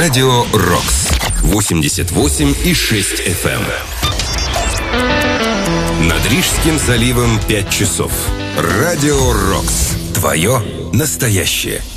Радио «Рокс» 88,6 FM. Над Рижским заливом 5 часов. Радио «Рокс». Твое настоящее.